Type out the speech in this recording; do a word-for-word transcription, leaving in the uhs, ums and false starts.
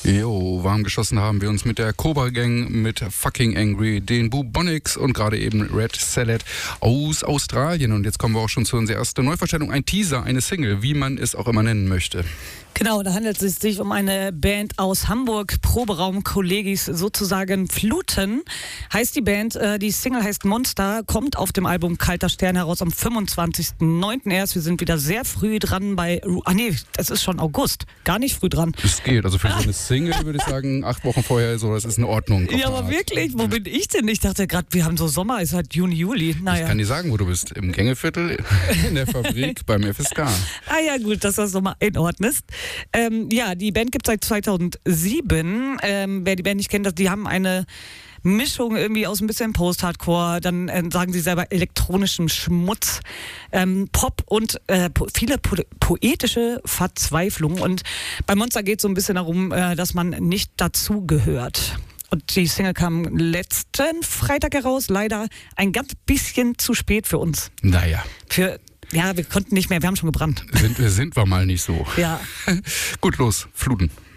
Jo, warm geschossen haben wir uns mit der Cobra Gang, mit Fucking Angry, den Bubonics und gerade eben Red Salad aus Australien. Und jetzt kommen wir auch schon zu unserer ersten Neuvorstellung. Ein Teaser, eine Single, wie man es auch immer nennen möchte. Genau, da handelt es sich um eine Band aus Hamburg, Proberaum Kollegis, sozusagen Fluten, heißt die Band. Äh, die Single heißt Monster, kommt auf dem Album Kalter Stern heraus am fünfundzwanzigsten neunten erst. Wir sind wieder sehr früh dran bei, ah nee, das ist schon August, gar nicht früh dran. Es geht, also für so eine Single würde ich sagen, acht Wochen vorher, so, das ist in Ordnung. Ja, aber wirklich, wo bin ich denn? Ich dachte gerade, wir haben so Sommer, ist halt Juni, Juli. Naja. Ich kann dir sagen, wo du bist, im Gängeviertel, in der Fabrik, beim F S K. Ah ja, gut, dass du das nochmal einordnest. Ähm, ja, die Band gibt es seit zweitausendsieben. Ähm, wer die Band nicht kennt, die haben eine Mischung irgendwie aus ein bisschen Post-Hardcore, dann äh, sagen sie selber elektronischem Schmutz, ähm, Pop und äh, po- viele po- poetische Verzweiflung. Und bei Monster geht es so ein bisschen darum, äh, dass man nicht dazugehört. Und die Single kam letzten Freitag heraus, leider ein ganz bisschen zu spät für uns. Naja. Für Ja, wir konnten nicht mehr, wir haben schon gebrannt. Sind, sind wir mal nicht so. Ja. Gut, los, Fluten.